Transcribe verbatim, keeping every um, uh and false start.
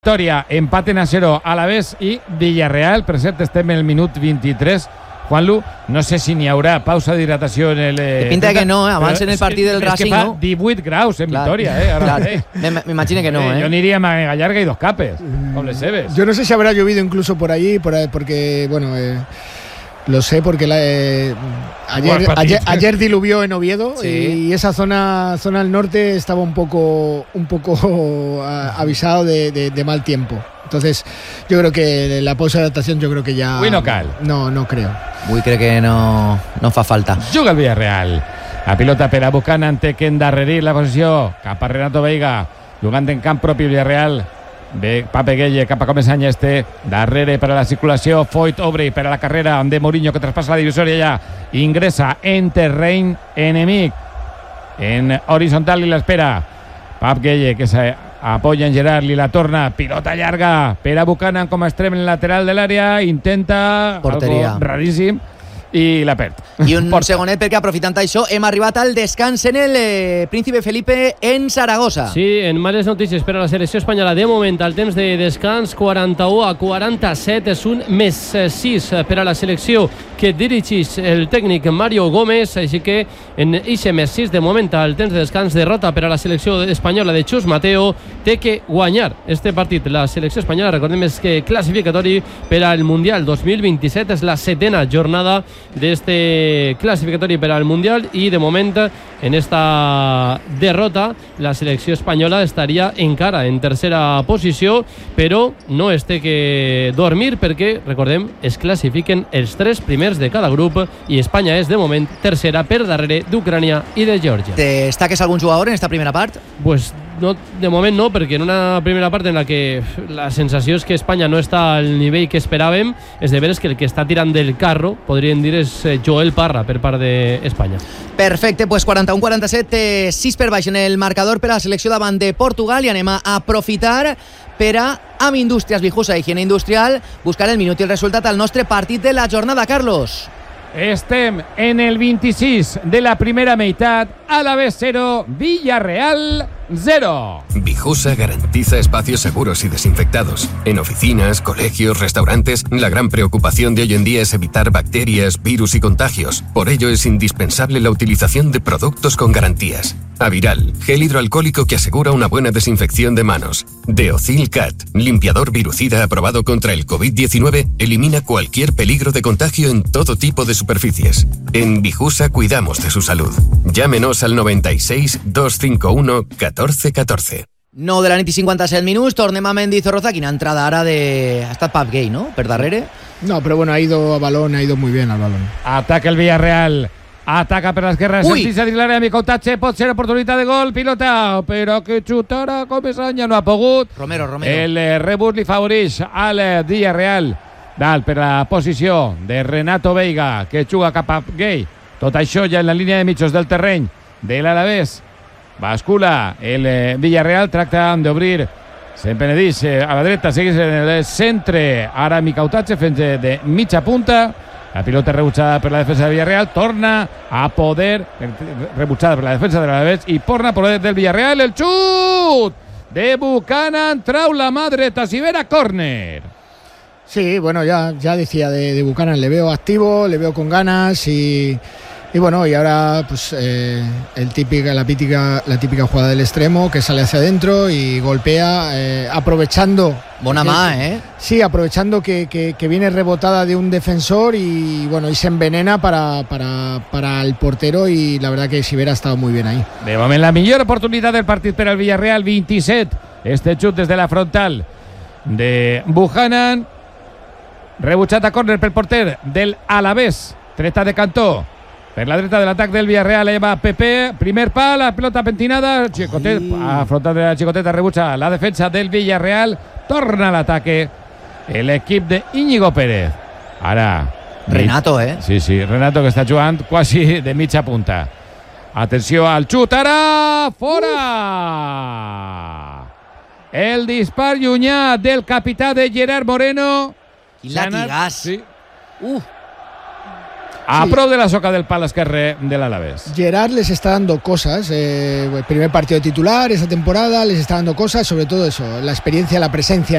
Victòria, empaten a cero a la vez i Villarreal, per cert, estem en el minut vint-i-tres. Juanlu, no sé si n'hi haurà pausa d'hidratació en el... Eh, Pinta que no, eh? Abans en el partit del Racing, no? És que fa divuit graus en clar, Victòria, eh? Ara clar. M'imagino que no, eh? Yo ni iría a Manga Llarga y dos capes, con les seves. Yo no sé si habrá llovido incluso por allí, por, porque, bueno... Eh, Lo sé porque la, eh, ayer, ayer, ayer diluvió en Oviedo, sí. y esa zona zona al norte estaba un poco un poco a, avisado de, de, de mal tiempo. Entonces yo creo que la pausa de adaptación yo creo que ya... Avui no cal. No, no creo. Avui crec que no, no fa falta. Juga el Villarreal. La pilota per a Buchanan, té que endarrerir la posició cap a Renato Veiga, jugant en camp propi Villarreal. Bé, Pape Gueye cap a Comesanya, este darrere per a la circulació, Foyt obre per a la carrera de Mourinho, que traspassa la divisòria ja, ingressa en terreny enemic, en horitzontal i l'espera Pape Gueye, que s'apoya en Gerard, li la torna, pilota llarga per a Buchanan com a extrem en lateral de l'àrea, intenta porteria, algo raríssim i la perd. I un Porta. segonet, perquè aprofitant això hem arribat al descans en el eh, Príncipe Felipe en Saragossa. Sí, en males notícies per a la selecció espanyola. De moment, el temps de descans quaranta-u a quaranta-set és un més sis per a la selecció que dirigís el tècnic Mario Gómez, així que en eixe més sis, de moment, el temps de descans, derrota per a la selecció espanyola de Chus Mateo, té que guanyar este partit. La selecció espanyola, recordem, és que classificatori per al Mundial dos mil vint-i-set, és la setena jornada d'este classificatori per al Mundial, i de moment en esta derrota la selecció espanyola estaria encara en tercera posició, però no es té que dormir perquè, recordem, es classifiquen els tres primers de cada grup i Espanya és de moment tercera per darrere d'Ucrània i de Geòrgia. Destaques algun jugador en esta primera part? Pues no, de moment no, perquè en una primera part en la que la sensació és que Espanya no està al nivell que esperàvem, és de veres que el que està tirant del carro, podríem dir, és Joel Parra per part d'Espanya. Perfecte, pues quaranta-u quaranta-set, sis per baix en el marcador per a la selecció davant de Portugal, i anem a aprofitar per a, amb Indústries Vijusa i Higiene Industrial, buscar el minut i el resultat al nostre partit de la jornada, Carlos. Estem en el vint-i-sis de la primera meitat, Alavés cero, Villarreal cero. Vijusa garantiza espacios seguros y desinfectados. En oficinas, colegios, restaurantes, la gran preocupación de hoy en día es evitar bacterias, virus y contagios. Por ello es indispensable la utilización de productos con garantías. Aviral, gel hidroalcohólico que asegura una buena desinfección de manos. Deocil Cat, limpiador virucida aprobado contra el covid diecinueve, elimina cualquier peligro de contagio en todo tipo de superficies. En Vijusa cuidamos de su salud. Llámenos al noventa y seis, dos cinco uno, catorce catorce. nou de la nit i cinquanta-set minuts, tornem a Mendizorroza. Quina entrada ara de... Ha estat Pap Gay, no? Per darrere. No, pero bueno, ha ido a balón, ha ido muy bien al balón. Ataca el Villarreal. Ataca per l'esquerra, sentir-se dins l'àrea, Micautatge, pot ser oportunitat de gol, pilota, però que xutarà Comesanya, no ha pogut. Romero, Romero. El eh, rebut li favoreix al eh, Villarreal, dalt per la posició de Renato Veiga, que juga cap a Gay. Tot això ja en la línia de mitjos del terreny de l'Alavés. Bascula el eh, Villarreal, tracta d'obrir, se'n penedix eh, a la dreta, segueix en el centre, ara Micautatge fent de, de mitja punta. La pilota rebutjada per la defensa del Villarreal, torna a poder, rebutjada per la defensa de l'Alavés, i torna a poder del Villarreal, el xut de Buchanan, trau la mà dreta, Sibera, córner. Sí, bueno, ya, ya decía de, de Buchanan, le veo activo, le veo con ganas y... Y bueno, y ahora pues eh, el típica, la, típica, la típica jugada del extremo que sale hacia adentro y golpea, eh, aprovechando... Bona mà, eh? Sí, aprovechando que, que, que viene rebotada de un defensor y bueno, y se envenena para, para, para el portero, y la verdad que Sibera ha estado muy bien ahí. De moment la millor oportunitat del partit per al Villarreal, vint-i-set. Este xut des de la frontal de Buchanan. Rebutjat a córner pel porter del Alavés. Treta de cantó. Per la dreta de l'atac del Villarreal, Eva Pepe, primer pal, la pelota pentinada, Chicotet, afrontat de la Chicoteta, rebutja la defensa del Villarreal, torna a l'ataque l'equip de Íñigo Pérez. Ara... Renato, eh? Sí, sí, Renato, que està jugant quasi de mitja punta. Atenció al xut, ara, fora! El dispar llunyà del capità de Gerard Moreno. Quin latigàs. Sí. Uh! a sí. pro de la soca del pal esquerre de l'Alavés. Gerard les está dando cosas, eh, el primer partido titular esta temporada les está dando cosas, sobre todo eso, la experiencia, la presencia